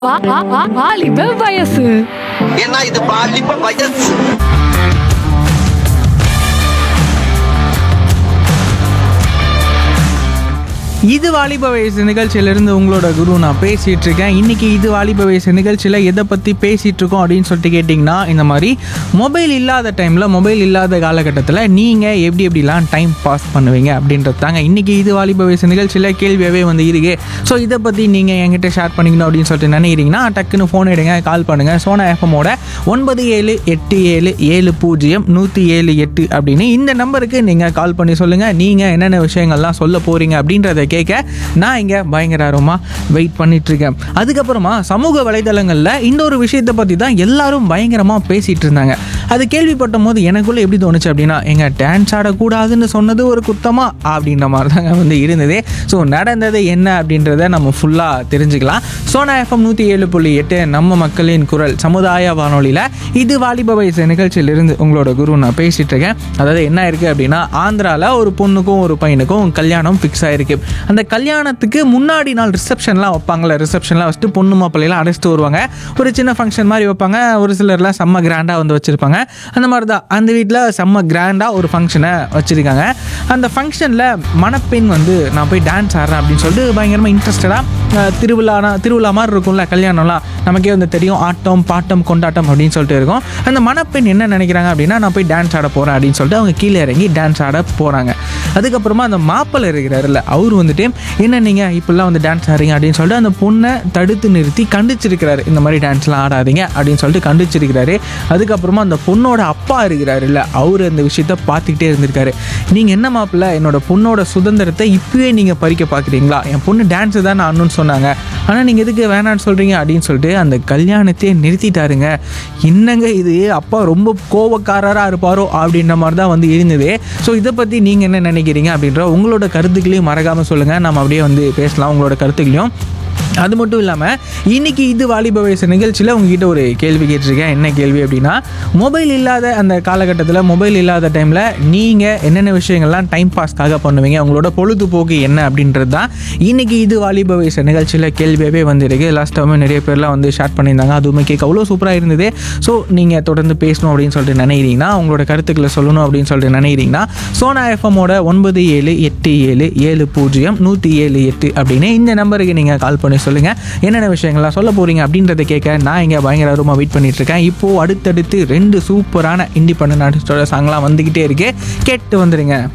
வாலிப வயசு. ஏன்னா இது பாலிப்ப வயசு. இது வாலிப வயசு நிகழ்ச்சியிலிருந்து உங்களோட குரு நான் பேசிகிட்டு இருக்கேன். இன்றைக்கி இது வாலிப வயசு நிகழ்ச்சியில் எதை பற்றி பேசிகிட்டு இருக்கோம் அப்படின்னு சொல்லிட்டு கேட்டிங்கன்னா, இந்த மாதிரி மொபைல் இல்லாத டைமில், மொபைல் இல்லாத காலகட்டத்தில் நீங்கள் எப்படிலாம் டைம் பாஸ் பண்ணுவீங்க அப்படின்றது தாங்க இன்றைக்கி இது வாலிப வயசு நிகழ்ச்சியில் கேள்வியாகவே வந்து இருக்கு. ஸோ இதை பற்றி நீங்கள் என்கிட்ட ஷேர் பண்ணிக்கணும் அப்படின்னு சொல்லிட்டு நினைக்கிறீங்கன்னா டக்குன்னு ஃபோன் எடுங்க, கால் பண்ணுங்கள். சோனா எஃப்எம்மோட 9787700178 அப்படின்னு இந்த நம்பருக்கு நீங்கள் கால் பண்ணி சொல்லுங்கள் நீங்கள் என்னென்ன விஷயங்கள்லாம் சொல்ல போகிறீங்க அப்படின்றத கேட்க நான் இங்கே பயங்கர ஆர்வமாக வெயிட் பண்ணிகிட்ருக்கேன். அதுக்கப்புறமா சமூக வலைதளங்களில் இந்த ஒரு விஷயத்தை பற்றி தான் எல்லாரும் பயங்கரமாக பேசிகிட்டு இருந்தாங்க. அது கேள்விப்பட்ட போது எனக்குள்ளே எப்படி தோணுச்சு அப்படின்னா, எங்கள் டான்ஸ் ஆடக்கூடாதுன்னு சொன்னது ஒரு குத்தமா அப்படின்ற மாதிரி தாங்க வந்து இருந்தது. ஸோ நடந்தது என்ன அப்படின்றத நம்ம ஃபுல்லாக தெரிஞ்சுக்கலாம். சோனா எஃப்எம் 107.8 நம்ம மக்களின் குரல் சமுதாய வானொலியில் இது வாலிப வயசு நிகழ்ச்சியிலிருந்து உங்களோட குரு நான் பேசிகிட்டு இருக்கேன். அதாவது என்ன இருக்குது அப்படின்னா, ஆந்திராவில் ஒரு பொண்ணுக்கும் ஒரு பையனுக்கும் கல்யாணம் ஃபிக்ஸ் ஆகிருக்கு. அந்த கல்யாணத்துக்கு முன்னாடி நாள் ரிசப்ஷன்லாம் வைப்பாங்களே, ரிசப்ஷன்லாம் வச்சுட்டு பொண்ணு மாப்பிள்ளையெல்லாம் அழைச்சிட்டு வருவாங்க. ஒரு சின்ன ஃபங்க்ஷன் மாதிரி வைப்பாங்க. ஒரு சிலர்லாம் செம்ம கிராண்டாக வந்து வச்சுருப்பாங்க. அந்த மாதிரி தான் அந்த வீட்டில் செம்ம கிராண்டாக ஒரு ஃபங்க்ஷனை வச்சுருக்காங்க. அந்த ஃபங்க்ஷனில் மணப்பெண் வந்து நான் போய் டான்ஸ் ஆடுறேன் அப்படின்னு சொல்லிட்டு பயங்கரமாக இன்ட்ரெஸ்டடாக திருவிழா மாதிரி இருக்கும்ல கல்யாணம்லாம், நமக்கே வந்து தெரியும், ஆட்டம் பாட்டம் கொண்டாட்டம் அப்படின்னு சொல்லிட்டு இருக்கும். அந்த மணப்பெண் என்ன நினைக்கிறாங்க அப்படின்னா, நான் போய் டான்ஸ் ஆட போகிறேன் அப்படின்னு சொல்லிட்டு அவங்க கீழே இறங்கி டான்ஸ் ஆட போகிறாங்க. அதுக்கப்புறமா அந்த மாப்பிள்ளை இருக்கிறாருல்ல, அவர் வந்துட்டு என்ன நீங்கள் இப்படிலாம் வந்து டான்ஸ் ஆடுறீங்க அப்படின்னு சொல்லிட்டு அந்த பொண்ணை தடுத்து நிறுத்தி கண்டிச்சிருக்கிறாரு. இந்த மாதிரி டான்ஸ்லாம் ஆடாதீங்க அப்படின்னு சொல்லிட்டு கண்டிச்சிருக்கிறாரு. அதுக்கப்புறமா அந்த பொண்ணோட அப்பா இருக்கிறாரு இல்லை, அவர் அந்த விஷயத்த பார்த்துக்கிட்டே இருந்திருக்காரு. நீங்கள் என்ன மாப்பிள்ளை, என்னோட பொண்ணோட சுதந்திரத்தை இப்போவே நீங்கள் பறிக்க பார்க்குறீங்களா? என் பொண்ணு டான்ஸு தான் ஆடணும்னு சொன்னாங்க, ஆனால் நீங்கள் எதுக்கு வேணான்னு சொல்கிறீங்க அப்படின்னு சொல்லிட்டு அந்த கல்யாணத்தையே நிறுத்திட்டாருங்க. என்னங்க இது, அப்பா ரொம்ப கோபக்காரராக இருப்பாரோ அப்படின்ற மாதிரி தான் வந்து இருந்தது. ஸோ இதை பற்றி நீங்கள் என்ன நினைக்கிறீங்க அப்படின்ற உங்களோட கருத்துக்களையும் மறக்காமல் சொல்லுங்கள். நம்ம அப்படியே வந்து பேசலாம் உங்களோட கருத்துக்களையும். அது மட்டும் இல்லாமல் இன்றைக்கி இது வாலிப வயசு நிகழ்ச்சியில் உங்ககிட்ட ஒரு கேள்வி கேட்டிருக்கேன். என்ன கேள்வி அப்படின்னா, மொபைல் இல்லாத அந்த காலகட்டத்தில், மொபைல் இல்லாத டைமில் நீங்கள் என்னென்ன விஷயங்கள்லாம் டைம் பாஸ்க்காக பண்ணுவீங்க, உங்களோட பொழுதுபோக்கு என்ன அப்படின்றது தான் இன்றைக்கி இது வாலிப வயசு நிகழ்ச்சியில் கேள்வியாகவே வந்துருக்கு. லாஸ்ட்டாக நிறைய பேர்லாம் வந்து ஷேர் பண்ணியிருந்தாங்க. அதுவுமே கேட்க அவ்வளோ சூப்பராக இருந்தது. ஸோ நீங்கள் தொடர்ந்து பேசணும் அப்படின்னு சொல்லிட்டு நினைக்கிறீங்கன்னா, உங்களோட கருத்துக்களை சொல்லணும் அப்படின்னு சொல்லிட்டு நினைக்கிறீங்கன்னா, சோனா எஃப்எம்மோட 9787700178 அப்படின்னு இந்த நம்பருக்கு நீங்கள் கால் பண்ணி சொல்லுங்கள் என்னென்ன விஷயங்கள்லாம் சொல்ல போகிறீங்க அப்படின்றத கேட்க நான் இங்கே பயங்கர ரூமாக வெயிட் பண்ணிகிட்ருக்கேன். இப்போது அடுத்தடுத்து 2 சூப்பரான இண்டிபெண்டன்ட் ஆர்டிஸ்டோட சாங்லாம் வந்துக்கிட்டே இருக்கு, கேட்டு வந்துடுங்க.